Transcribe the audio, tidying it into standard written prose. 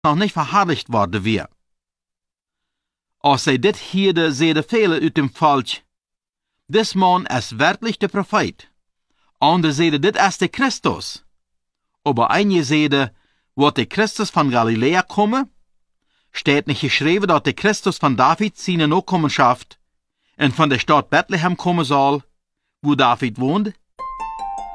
noch nicht verherrlicht worden wir. Als zij dit hierde, zeiden velen uit dem Volk, dis man ist wirklich der Prophet. Andere zeiden, dit ist der Christus. Aber einige zeiden, wird der Christus von Galiläa kommen? Steht nicht geschrieben, dass der Christus von David seine Nachkommenschaft und von der Stadt Bethlehem kommen soll, wo David wohnt?